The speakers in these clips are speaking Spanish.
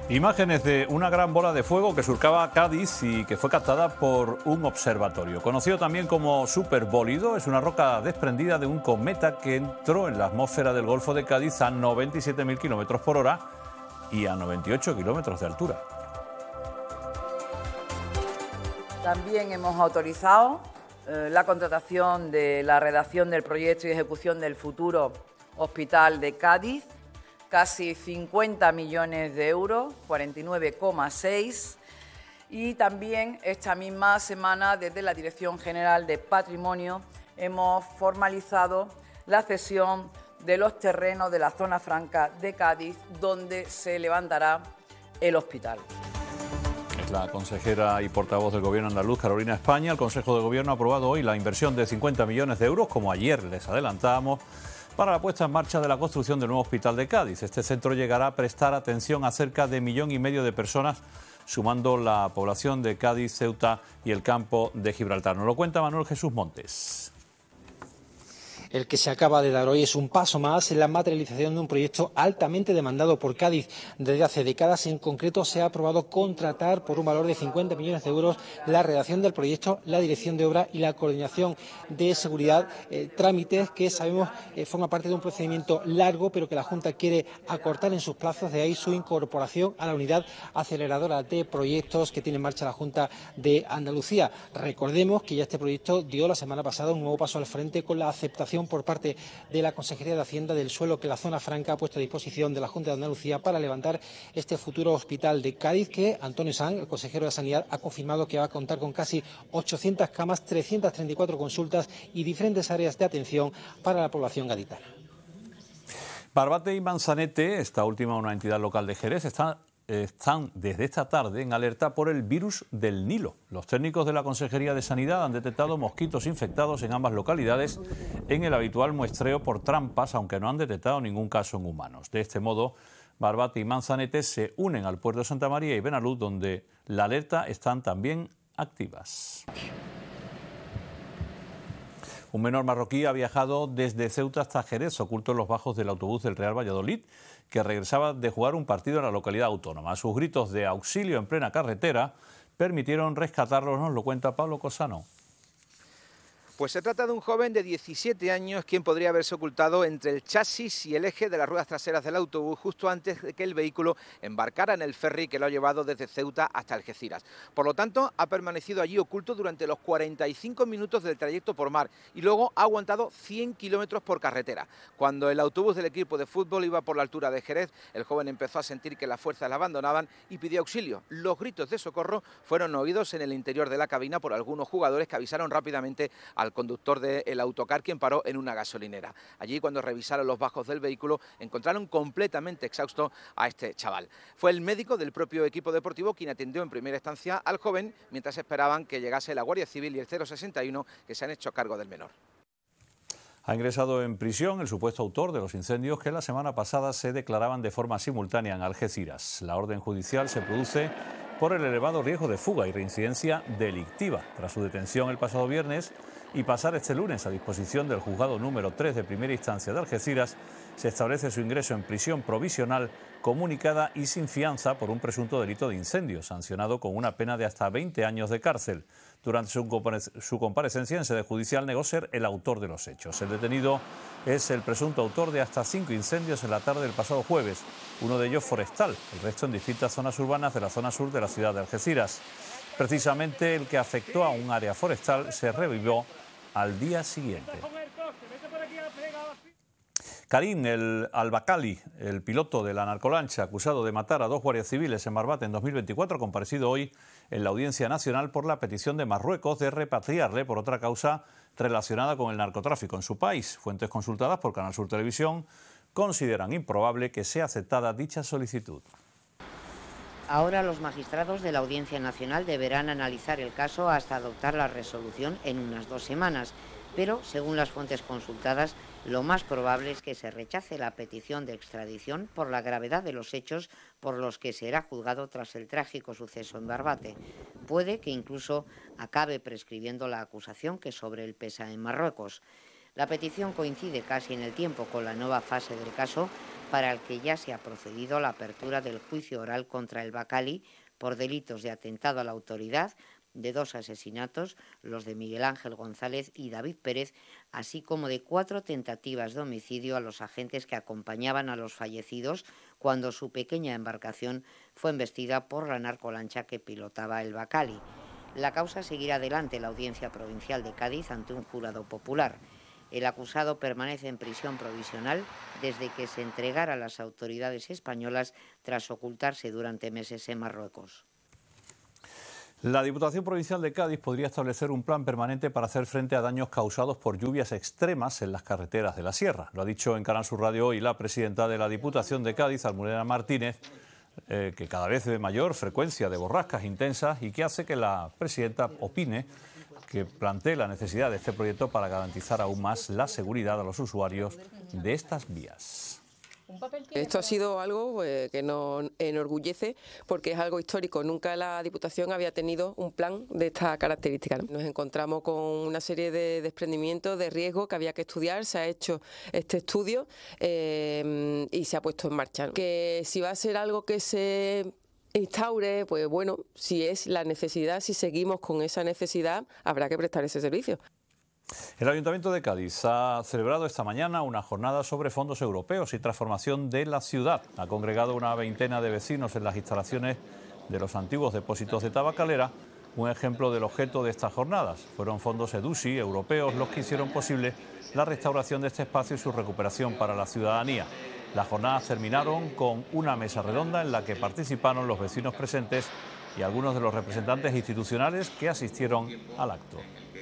Imágenes de una gran bola de fuego que surcaba Cádiz y que fue captada por un observatorio. Conocido también como superbólido, es una roca desprendida de un cometa que entró en la atmósfera del Golfo de Cádiz a 97.000 kilómetros por hora y a 98 kilómetros de altura. También hemos autorizado la contratación de la redacción del proyecto y ejecución del futuro Hospital de Cádiz, casi 50 millones de euros, 49,6. Y también esta misma semana, desde la Dirección General de Patrimonio, hemos formalizado la cesión de los terrenos de la zona franca de Cádiz, donde se levantará el hospital. Es la consejera y portavoz del Gobierno andaluz, Carolina España. El Consejo de Gobierno ha aprobado hoy la inversión de 50 millones de euros, como ayer les adelantábamos, para la puesta en marcha de la construcción del nuevo hospital de Cádiz. Este centro llegará a prestar atención a cerca de 1,5 millones de personas, sumando la población de Cádiz, Ceuta y el campo de Gibraltar. Nos lo cuenta Manuel Jesús Montes. El que se acaba de dar hoy es un paso más en la materialización de un proyecto altamente demandado por Cádiz. Desde hace décadas, en concreto, se ha aprobado contratar por un valor de 50 millones de euros la redacción del proyecto, la dirección de obra y la coordinación de seguridad, trámites que sabemos forma parte de un procedimiento largo, pero que la Junta quiere acortar en sus plazos, de ahí su incorporación a la unidad aceleradora de proyectos que tiene en marcha la Junta de Andalucía. Recordemos que ya este proyecto dio la semana pasada un nuevo paso al frente con la aceptación por parte de la Consejería de Hacienda del suelo que la zona franca ha puesto a disposición de la Junta de Andalucía para levantar este futuro hospital de Cádiz, que Antonio Sanz, el consejero de Sanidad, ha confirmado que va a contar con casi 800 camas, 334 consultas y diferentes áreas de atención para la población gaditana. Barbate y Manzanete, esta última una entidad local de Jerez, están desde esta tarde en alerta por el virus del Nilo. Los técnicos de la Consejería de Sanidad han detectado mosquitos infectados en ambas localidades en el habitual muestreo por trampas, aunque no han detectado ningún caso en humanos. De este modo, Barbate y Manzanete se unen al puerto de Santa María y Benalud, donde la alerta están también activas. Un menor marroquí ha viajado desde Ceuta hasta Jerez, oculto en los bajos del autobús del Real Valladolid, que regresaba de jugar un partido en la localidad autónoma. Sus gritos de auxilio en plena carretera permitieron rescatarlo, nos lo cuenta Pablo Cosano. Pues se trata de un joven de 17 años quien podría haberse ocultado entre el chasis y el eje de las ruedas traseras del autobús justo antes de que el vehículo embarcara en el ferry que lo ha llevado desde Ceuta hasta Algeciras. Por lo tanto, ha permanecido allí oculto durante los 45 minutos del trayecto por mar y luego ha aguantado 100 kilómetros por carretera. Cuando el autobús del equipo de fútbol iba por la altura de Jerez, el joven empezó a sentir que las fuerzas le abandonaban y pidió auxilio. Los gritos de socorro fueron oídos en el interior de la cabina por algunos jugadores que avisaron rápidamente al conductor del autocar, quien paró en una gasolinera. Allí, cuando revisaron los bajos del vehículo, encontraron completamente exhausto a este chaval. Fue el médico del propio equipo deportivo quien atendió en primera instancia al joven, mientras esperaban que llegase la Guardia Civil y el 061, que se han hecho cargo del menor. Ha ingresado en prisión el supuesto autor de los incendios que la semana pasada se declaraban de forma simultánea en Algeciras. La orden judicial se produce por el elevado riesgo de fuga y reincidencia delictiva. Tras su detención el pasado viernes y pasar este lunes a disposición del juzgado número 3 de primera instancia de Algeciras, se establece su ingreso en prisión provisional comunicada y sin fianza por un presunto delito de incendio, sancionado con una pena de hasta 20 años de cárcel. Durante su comparecencia en sede judicial negó ser el autor de los hechos. El detenido es el presunto autor de hasta 5 incendios en la tarde del pasado jueves, uno de ellos forestal, el resto en distintas zonas urbanas de la zona sur de la ciudad de Algeciras. Precisamente el que afectó a un área forestal se revivió al día siguiente. Karim El Albacali, el piloto de la narcolancha acusado de matar a 2 guardias civiles en Barbate en 2024, ha comparecido hoy en la Audiencia Nacional por la petición de Marruecos de repatriarle por otra causa relacionada con el narcotráfico en su país. Fuentes consultadas por Canal Sur Televisión consideran improbable que sea aceptada dicha solicitud. Ahora los magistrados de la Audiencia Nacional deberán analizar el caso hasta adoptar la resolución en unas 2 semanas, pero, según las fuentes consultadas, lo más probable es que se rechace la petición de extradición por la gravedad de los hechos por los que será juzgado tras el trágico suceso en Barbate. Puede que incluso acabe prescribiendo la acusación que sobre él pesa en Marruecos. La petición coincide casi en el tiempo con la nueva fase del caso para el que ya se ha procedido a la apertura del juicio oral contra el Bacali por delitos de atentado a la autoridad, de 2 asesinatos, los de Miguel Ángel González y David Pérez, así como de 4 tentativas de homicidio a los agentes que acompañaban a los fallecidos cuando su pequeña embarcación fue embestida por la narcolancha que pilotaba el Bacali. La causa seguirá adelante en la Audiencia Provincial de Cádiz ante un jurado popular. El acusado permanece en prisión provisional desde que se entregara a las autoridades españolas tras ocultarse durante meses en Marruecos. La Diputación Provincial de Cádiz podría establecer un plan permanente para hacer frente a daños causados por lluvias extremas en las carreteras de la Sierra. Lo ha dicho en Canal Sur Radio hoy la presidenta de la Diputación de Cádiz, Almudena Martínez, que cada vez ve mayor frecuencia de borrascas intensas y que hace que la presidenta opine que plantee la necesidad de este proyecto para garantizar aún más la seguridad a los usuarios de estas vías. Esto ha sido algo que nos enorgullece porque es algo histórico. Nunca la Diputación había tenido un plan de estas características. Nos encontramos con una serie de desprendimientos, de riesgo que había que estudiar. Se ha hecho este estudio y se ha puesto en marcha. Que si va a ser algo que se instaure, pues bueno, si es la necesidad, si seguimos con esa necesidad, habrá que prestar ese servicio. El Ayuntamiento de Cádiz ha celebrado esta mañana una jornada sobre fondos europeos y transformación de la ciudad. Ha congregado una veintena de vecinos en las instalaciones de los antiguos depósitos de Tabacalera. Un ejemplo del objeto de estas jornadas fueron fondos EDUSI europeos los que hicieron posible la restauración de este espacio y su recuperación para la ciudadanía. Las jornadas terminaron con una mesa redonda en la que participaron los vecinos presentes y algunos de los representantes institucionales que asistieron al acto.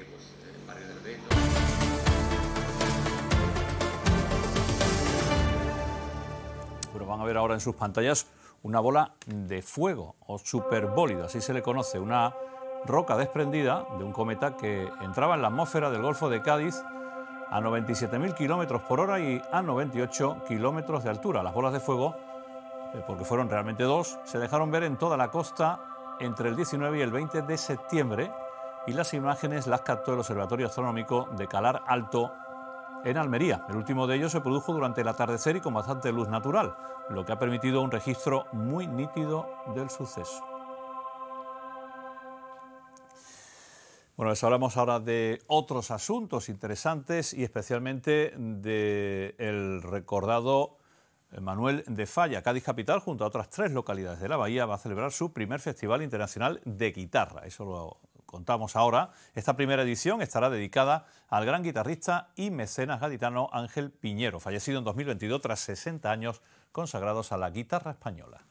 Van a ver ahora en sus pantallas una bola de fuego o superbólido, así se le conoce, una roca desprendida de un cometa que entraba en la atmósfera del Golfo de Cádiz a 97.000 kilómetros por hora y a 98 kilómetros de altura. Las bolas de fuego, porque fueron realmente 2, se dejaron ver en toda la costa entre el 19 y el 20 de septiembre y las imágenes las captó el Observatorio Astronómico de Calar Alto en Almería. El último de ellos se produjo durante el atardecer y con bastante luz natural, lo que ha permitido un registro muy nítido del suceso. Bueno, les hablamos ahora de otros asuntos interesantes y especialmente del recordado Manuel de Falla. Cádiz Capital, junto a otras 3 localidades de la Bahía, va a celebrar su primer Festival Internacional de Guitarra. Eso lo contamos ahora. Esta primera edición estará dedicada al gran guitarrista y mecenas gaditano Ángel Piñero, fallecido en 2022 tras 60 años consagrados a la guitarra española.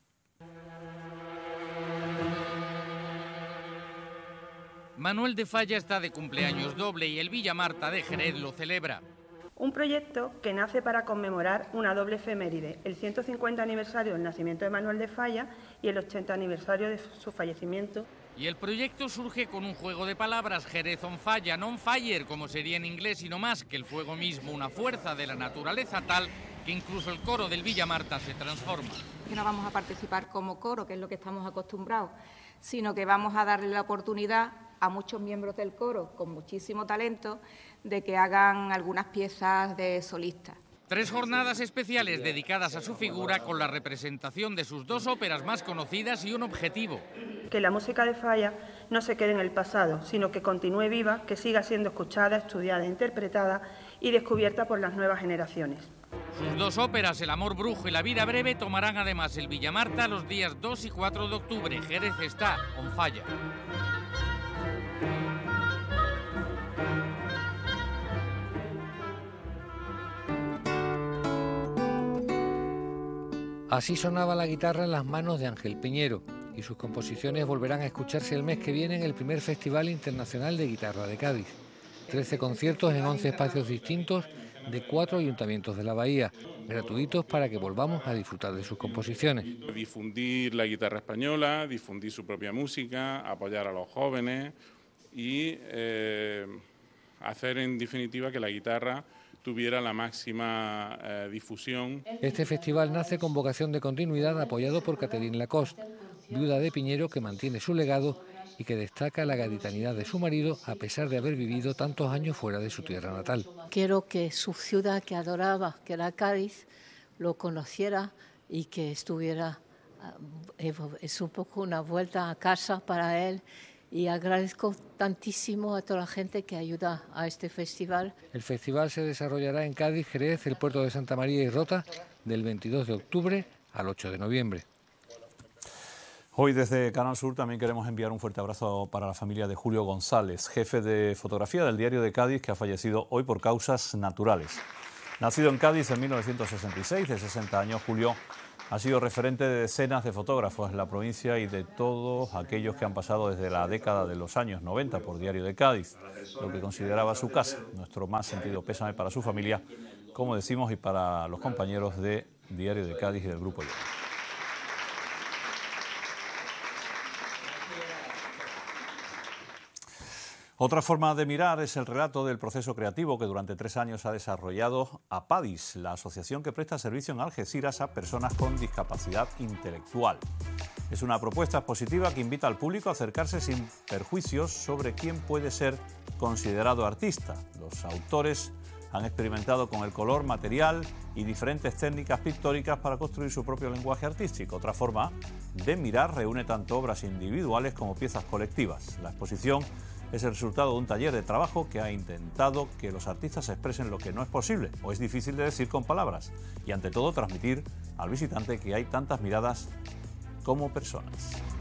Manuel de Falla está de cumpleaños doble y el Villa Marta de Jerez lo celebra. Un proyecto que nace para conmemorar una doble efeméride, el 150 aniversario del nacimiento de Manuel de Falla y el 80 aniversario de su fallecimiento. Y el proyecto surge con un juego de palabras, Jerez on fire, non fire, como sería en inglés, y no más que el fuego mismo, una fuerza de la naturaleza tal que incluso el coro del Villa Marta se transforma. Que no vamos a participar como coro, que es lo que estamos acostumbrados, sino que vamos a darle la oportunidad a muchos miembros del coro con muchísimo talento de que hagan algunas piezas de solistas. 3 jornadas especiales dedicadas a su figura con la representación de sus 2 óperas más conocidas y un objetivo. Que la música de Falla no se quede en el pasado, sino que continúe viva, que siga siendo escuchada, estudiada, interpretada y descubierta por las nuevas generaciones. Sus 2 óperas, El amor brujo y La vida breve, tomarán además el Villa Marta los días 2 y 4 de octubre. Jerez está on fire. Así sonaba la guitarra en las manos de Ángel Piñero, y sus composiciones volverán a escucharse el mes que viene en el primer Festival Internacional de Guitarra de Cádiz. 13 conciertos en 11 espacios distintos de 4 ayuntamientos de la Bahía, gratuitos para que volvamos a disfrutar de sus composiciones. Difundir la guitarra española, difundir su propia música, apoyar a los jóvenes y hacer en definitiva que la guitarra tuviera la máxima difusión. Este festival nace con vocación de continuidad, apoyado por Catherine Lacoste, viuda de Piñero, que mantiene su legado y que destaca la gaditanidad de su marido a pesar de haber vivido tantos años fuera de su tierra natal. Quiero que su ciudad que adoraba, que era Cádiz, lo conociera y que estuviera, es un poco una vuelta a casa para él. Y agradezco tantísimo a toda la gente que ayuda a este festival. El festival se desarrollará en Cádiz, Jerez, el puerto de Santa María y Rota del 22 de octubre al 8 de noviembre. Hoy desde Canal Sur también queremos enviar un fuerte abrazo para la familia de Julio González, jefe de fotografía del Diario de Cádiz, que ha fallecido hoy por causas naturales. Nacido en Cádiz en 1966, de 60 años, Julio ha sido referente de decenas de fotógrafos en la provincia y de todos aquellos que han pasado desde la década de los años 90 por Diario de Cádiz, lo que consideraba su casa. Nuestro más sentido pésame para su familia, como decimos, y para los compañeros de Diario de Cádiz y del Grupo Yo. Otra forma de mirar es el relato del proceso creativo que durante 3 años ha desarrollado APADIS, la asociación que presta servicio en Algeciras a personas con discapacidad intelectual. Es una propuesta expositiva que invita al público a acercarse sin perjuicios sobre quién puede ser considerado artista. Los autores han experimentado con el color, material y diferentes técnicas pictóricas para construir su propio lenguaje artístico. Otra forma de mirar reúne tanto obras individuales como piezas colectivas. La exposición es el resultado de un taller de trabajo que ha intentado que los artistas expresen lo que no es posible o es difícil de decir con palabras y, ante todo, transmitir al visitante que hay tantas miradas como personas.